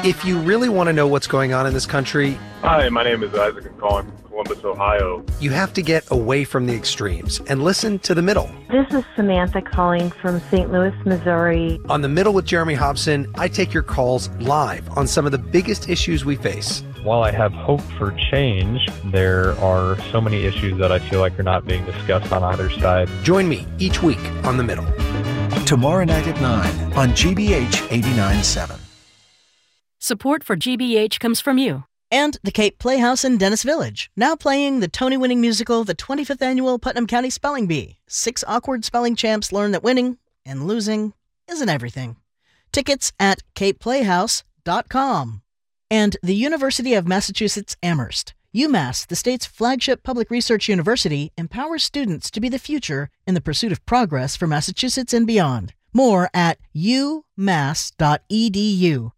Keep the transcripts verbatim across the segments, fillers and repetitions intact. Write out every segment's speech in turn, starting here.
If you really want to know what's going on in this country, hi, my name is Isaac. I'm calling from Columbus, Ohio. You have to get away from the extremes and listen to the middle. This is Samantha calling from Saint Louis, Missouri. On The Middle with Jeremy Hobson, I take your calls live on some of the biggest issues we face. While I have hope for change, there are so many issues that I feel like are not being discussed on either side. Join me each week on The Middle. Tomorrow night at nine on G B H eighty-nine point seven. Support for G B H comes from you. And the Cape Playhouse in Dennis Village, now playing the Tony-winning musical, the twenty-fifth Annual Putnam County Spelling Bee. Six awkward spelling champs learn that winning and losing isn't everything. Tickets at cape playhouse dot com. And the University of Massachusetts Amherst. UMass, the state's flagship public research university, empowers students to be the future in the pursuit of progress for Massachusetts and beyond. More at u mass dot e d u.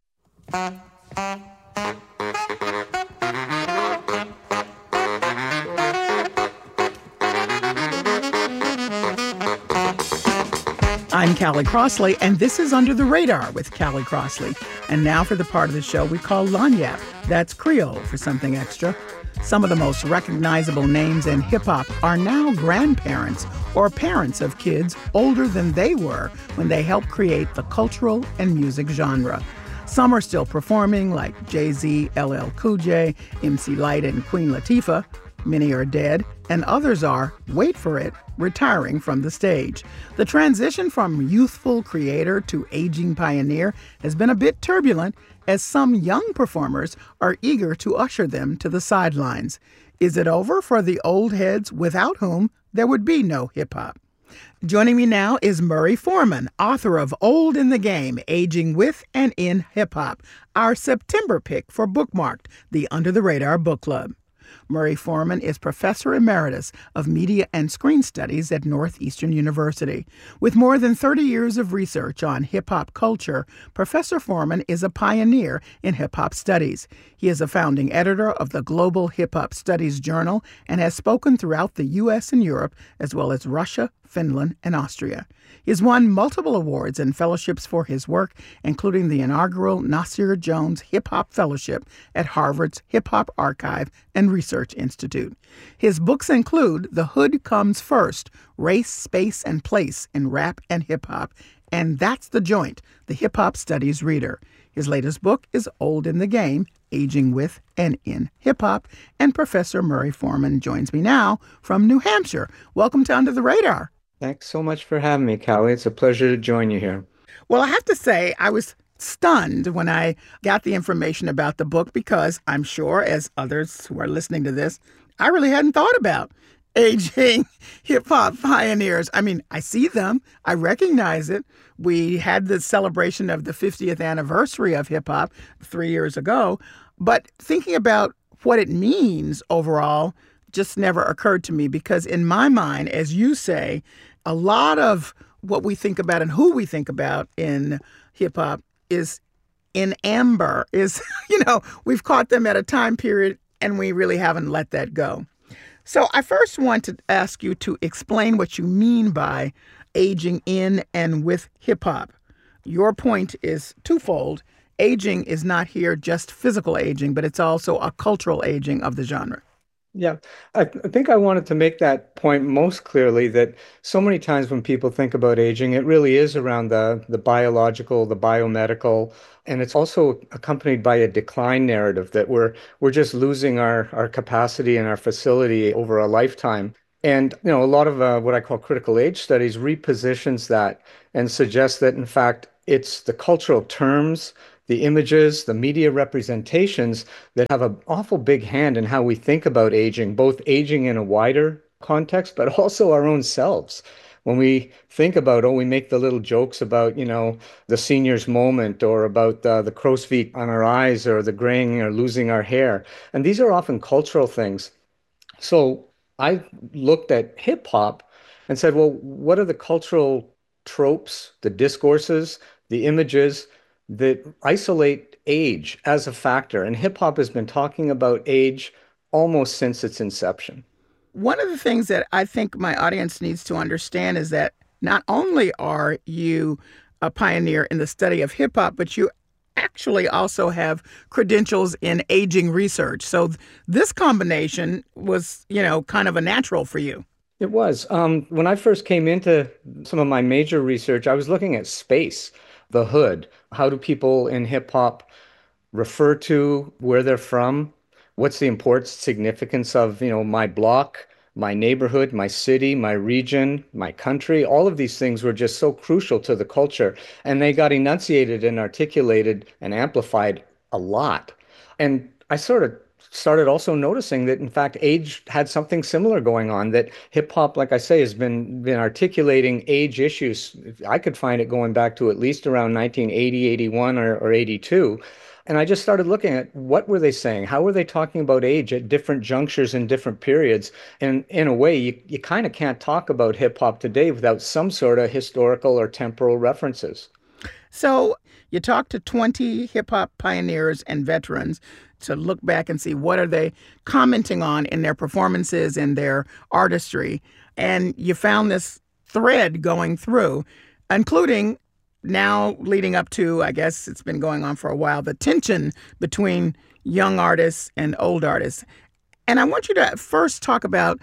I'm Callie Crossley, and this is Under the Radar with Callie Crossley. And now for the part of the show we call Lagniappe. That's Creole for something extra. Some of the most recognizable names in hip-hop are now grandparents or parents of kids older than they were when they helped create the cultural and music genre. Some are still performing, like Jay-Z, L L Cool J, M C Lyte, and Queen Latifah. Many are dead, and others are, wait for it, retiring from the stage. The transition from youthful creator to aging pioneer has been a bit turbulent, as some young performers are eager to usher them to the sidelines. Is it over for the old heads without whom there would be no hip-hop? Joining me now is Murray Foreman, author of Old in the Game, Aging with and in Hip-Hop, our September pick for Bookmarked, the Under the Radar Book Club. Murray Foreman is Professor Emeritus of Media and Screen Studies at Northeastern University. With more than thirty years of research on hip-hop culture, Professor Foreman is a pioneer in hip-hop studies. He is a founding editor of the Global Hip-Hop Studies Journal and has spoken throughout the U S and Europe, as well as Russia, Finland, and Austria. He has won multiple awards and fellowships for his work, including the inaugural Nasir Jones Hip Hop Fellowship at Harvard's Hip Hop Archive and Research Institute. His books include The Hood Comes First, Race, Space, and Place in Rap and Hip Hop, and That's the Joint, the Hip Hop Studies Reader. His latest book is Old in the Game, Aging with and in Hip Hop, and Professor Murray Foreman joins me now from New Hampshire. Welcome to Under the Radar. Thanks so much for having me, Callie. It's a pleasure to join you here. Well, I have to say, I was stunned when I got the information about the book because I'm sure, as others who are listening to this, I really hadn't thought about aging hip-hop pioneers. I mean, I see them. I recognize it. We had the celebration of the fiftieth anniversary of hip-hop three years ago. But thinking about what it means overall just never occurred to me because in my mind, as you say, a lot of what we think about and who we think about in hip-hop is in amber, is, you know, we've caught them at a time period and we really haven't let that go. So I first want to ask you to explain what you mean by aging in and with hip-hop. Your point is twofold. Aging is not here just physical aging, but it's also a cultural aging of the genre. Yeah, I, th- I think I wanted to make that point most clearly that so many times when people think about aging, it really is around the, the biological, the biomedical, and it's also accompanied by a decline narrative that we're we're just losing our, our capacity and our facility over a lifetime. And, you know, a lot of uh, what I call critical age studies repositions that and suggests that, in fact, it's the cultural terms, the images, the media representations that have an awful big hand in how we think about aging, both aging in a wider context, but also our own selves. When we think about, oh, we make the little jokes about, you know, the senior's moment or about uh, the crow's feet on our eyes or the graying or losing our hair. And these are often cultural things. So I looked at hip hop and said, well, what are the cultural tropes, the discourses, the images that isolate age as a factor? And hip hop has been talking about age almost since its inception. One of the things that I think my audience needs to understand is that not only are you a pioneer in the study of hip hop, but you actually also have credentials in aging research. So th- this combination was, you know, kind of a natural for you. It was. Um, when I first came into some of my major research, I was looking at space, the hood. How do people in hip hop refer to where they're from? What's the importance, significance of, you know, my block, my neighborhood, my city, my region, my country? All of these things were just so crucial to the culture. And they got enunciated and articulated and amplified a lot. And I sort of started also noticing that, in fact, age had something similar going on, that hip hop, like I say, has been been articulating age issues. I could find it going back to at least around nineteen eighty, eighty-one, or, or eighty-two. And I just started looking at what were they saying? How were they talking about age at different junctures in different periods? And in a way, you, you kind of can't talk about hip hop today without some sort of historical or temporal references. So you talk to twenty hip hop pioneers and veterans to look back and see what are they commenting on in their performances and their artistry. And you found this thread going through, including now leading up to, I guess it's been going on for a while, the tension between young artists and old artists. And I want you to first talk about,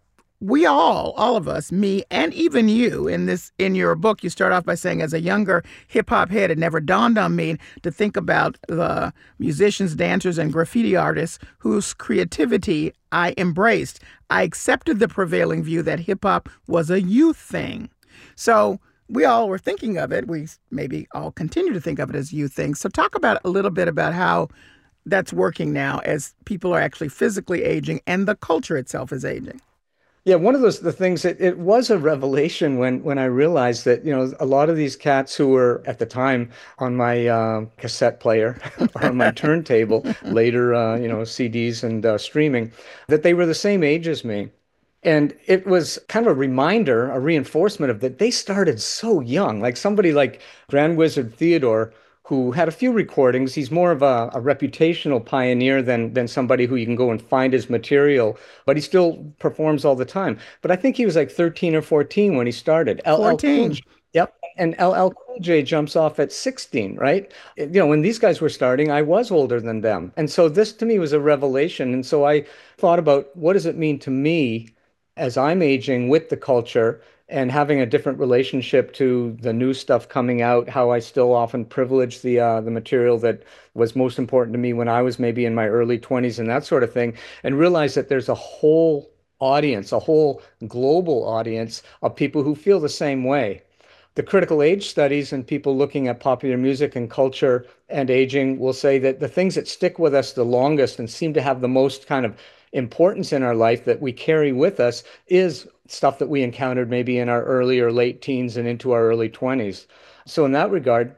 we all, all of us, me and even you, in this, in your book, you start off by saying, as a younger hip hop head, it never dawned on me to think about the musicians, dancers, and graffiti artists whose creativity I embraced. I accepted the prevailing view that hip hop was a youth thing. So we all were thinking of it. We maybe all continue to think of it as youth thing. So talk about a little bit about how that's working now as people are actually physically aging and the culture itself is aging. Yeah, one of those the things that it was a revelation when when I realized that, you know, a lot of these cats who were at the time on my uh, cassette player or on my turntable, later, uh, you know, C Ds and uh, streaming, that they were the same age as me. And it was kind of a reminder, a reinforcement of that they started so young. Like somebody like Grand Wizard Theodore, who had a few recordings. He's more of a, a reputational pioneer than than somebody who you can go and find his material, but he still performs all the time. But I think he was like thirteen or fourteen when he started. fourteen. Yep. And L L Cool J jumps off at sixteen, right? You know, when these guys were starting, I was older than them. And so this to me was a revelation. And so I thought about, what does it mean to me as I'm aging with the culture and having a different relationship to the new stuff coming out, how I still often privilege the uh, the material that was most important to me when I was maybe in my early twenties and that sort of thing, and realize that there's a whole audience, a whole global audience of people who feel the same way. The critical age studies and people looking at popular music and culture and aging will say that the things that stick with us the longest and seem to have the most kind of importance in our life that we carry with us is stuff that we encountered maybe in our early or late teens and into our early twenties. So in that regard,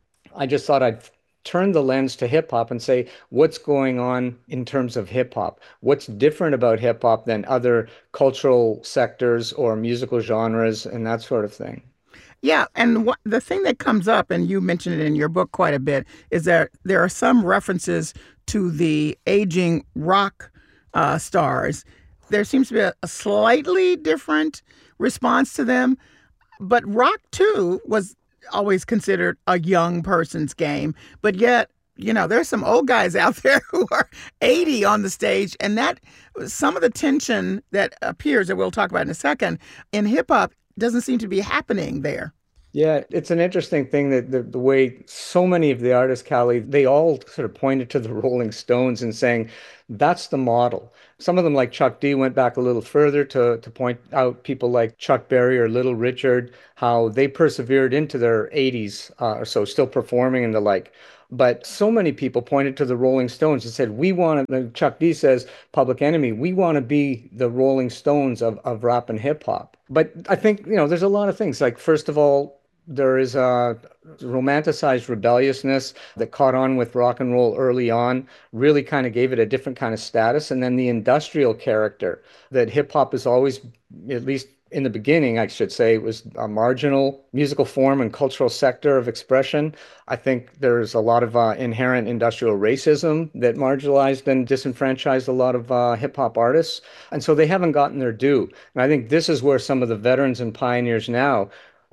I just thought I'd turn the lens to hip hop and say, what's going on in terms of hip hop? What's different about hip hop than other cultural sectors or musical genres and that sort of thing? Yeah, and what, the thing that comes up, and you mentioned it in your book quite a bit, is that there are some references to the aging rock uh, stars. There seems to be a, a slightly different response to them, but rock, too, was always considered a young person's game. But yet, you know, there's some old guys out there who are eighty on the stage, and that some of the tension that appears, that we'll talk about in a second, in hip-hop doesn't seem to be happening there. Yeah, it's an interesting thing that the, the way so many of the artists, Callie, they all sort of pointed to the Rolling Stones and saying, that's the model. Some of them, like Chuck D, went back a little further to, to point out people like Chuck Berry or Little Richard, how they persevered into their eighties uh, or so, still performing and the like. But so many people pointed to the Rolling Stones and said, we want to, Chuck D says, Public Enemy, we want to be the Rolling Stones of, of rap and hip hop. But I think, you know, there's a lot of things. Like, first of all, there is a romanticized rebelliousness that caught on with rock and roll early on, really kind of gave it a different kind of status. And then the industrial character that hip hop is always, at least in the beginning, I should say, was a marginal musical form and cultural sector of expression. I think there's a lot of uh, inherent industrial racism that marginalized and disenfranchised a lot of uh, hip hop artists. And so they haven't gotten their due. And I think this is where some of the veterans and pioneers now,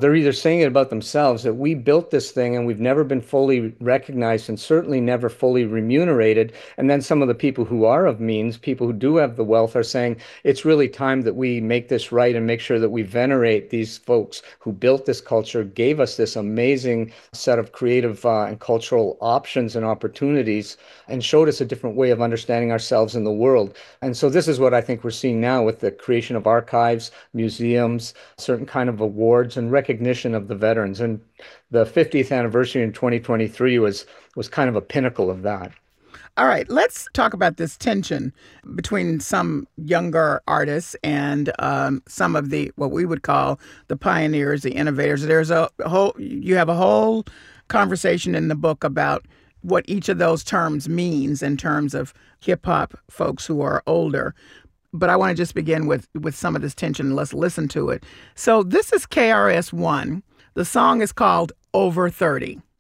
They're either saying it about themselves, that we built this thing and we've never been fully recognized and certainly never fully remunerated. And then some of the people who are of means, people who do have the wealth, are saying it's really time that we make this right and make sure that we venerate these folks who built this culture, gave us this amazing set of creative uh, and cultural options and opportunities, and showed us a different way of understanding ourselves in the world. And so this is what I think we're seeing now with the creation of archives, museums, certain kind of awards and recognition recognition of the veterans. And the fiftieth anniversary in twenty twenty-three was was kind of a pinnacle of that. All right, let's talk about this tension between some younger artists and um, some of the, what we would call the pioneers, the innovators. There's a whole, you have a whole conversation in the book about what each of those terms means in terms of hip hop folks who are older. But I want to just begin with, with some of this tension. Let's listen to it. So this is K R S One. The song is called Over thirty.